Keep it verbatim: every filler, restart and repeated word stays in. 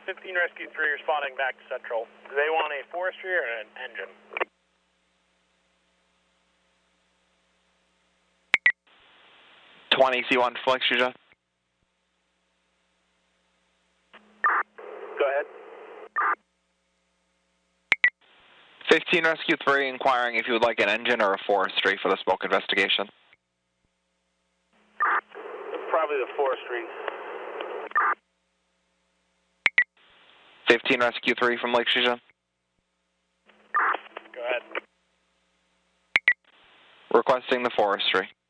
fifteen Rescue three responding back to Central. Do they want a forestry or an engine? twenty C one Flex, Jeff. Go ahead. fifteen Rescue three inquiring if you would like an engine or a forestry for the smoke investigation. Probably the forestry. fifteen Rescue three from Lake Shija. Go ahead. Requesting the forestry.